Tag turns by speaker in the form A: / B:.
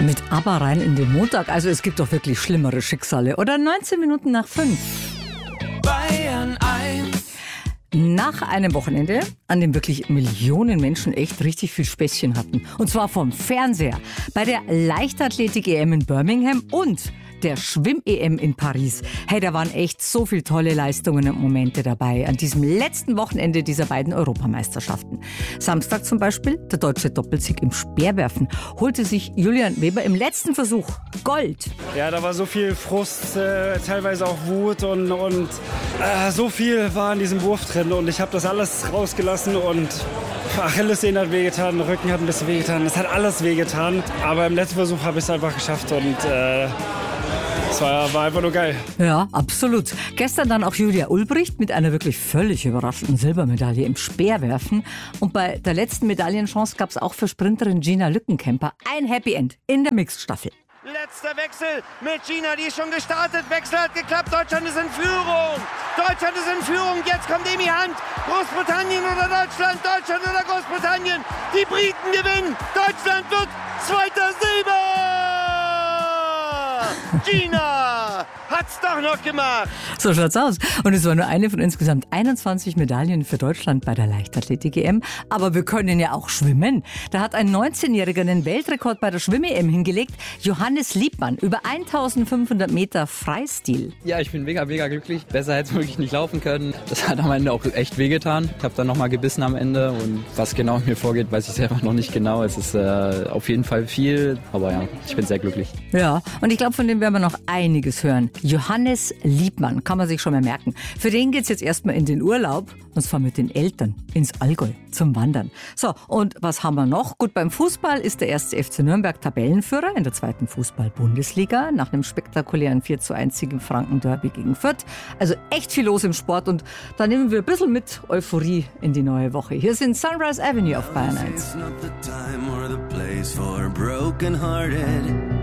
A: Mit ABBA rein in den Montag. Also es gibt doch wirklich schlimmere Schicksale. Oder 19 Minuten nach 5.
B: Bayern 1.
A: Nach einem Wochenende, an dem wirklich Millionen Menschen echt richtig viel Späßchen hatten. Und zwar vom Fernseher. Bei der Leichtathletik-EM in Birmingham und der Schwimm-EM in Paris. Hey, da waren echt so viele tolle Leistungen und Momente dabei an diesem letzten Wochenende dieser beiden Europameisterschaften. Samstag zum Beispiel, der deutsche Doppelsieg im Speerwerfen, holte sich Julian Weber im letzten Versuch Gold.
C: Ja, da war so viel Frust, teilweise auch Wut und so viel war in diesem Wurf drin und ich habe das alles rausgelassen und Achillessehne hat wehgetan, Rücken hat ein bisschen wehgetan, es hat alles wehgetan, aber im letzten Versuch habe ich es einfach geschafft und es war einfach nur geil.
A: Ja, absolut. Gestern dann auch Julia Ulbricht mit einer wirklich völlig überraschenden Silbermedaille im Speerwerfen. Und bei der letzten Medaillenchance gab es auch für Sprinterin Gina Lückenkämper ein Happy End in der Mixed-Staffel.
D: Letzter Wechsel mit Gina, die ist schon gestartet. Wechsel hat geklappt, Deutschland ist in Führung. Deutschland ist in Führung, jetzt kommt Emi Hand. Großbritannien oder Deutschland, Deutschland oder Großbritannien. Die Briten gewinnen, Deutschland wird zweiter Silber. Gina hat's doch noch gemacht.
A: So schaut's aus. Und es war nur eine von insgesamt 21 Medaillen für Deutschland bei der Leichtathletik-EM. Aber wir können ja auch schwimmen. Da hat ein 19-Jähriger den Weltrekord bei der Schwimm-EM hingelegt. Johannes Liebmann über 1500 Meter Freistil.
E: Ja, ich bin mega glücklich. Besser hätte es wirklich nicht laufen können. Das hat am Ende auch echt wehgetan. Ich habe dann nochmal gebissen am Ende. Und was genau in mir vorgeht, weiß ich selber noch nicht genau. Es ist auf jeden Fall viel. Aber ja, ich bin sehr glücklich.
A: Ja, und ich glaube, von dem werden wir noch einiges hören. Johannes Liebmann, kann man sich schon mal merken. Für den geht's jetzt erstmal in den Urlaub, und zwar mit den Eltern ins Allgäu zum Wandern. So, und was haben wir noch? Gut, beim Fußball ist der 1. FC Nürnberg Tabellenführer in der 2. Fußball-Bundesliga nach einem spektakulären 4:1 im Franken-Derby gegen Fürth. Also echt viel los im Sport und da nehmen wir ein bisschen mit Euphorie in die neue Woche. Hier sind Sunrise Avenue auf Bayern 1.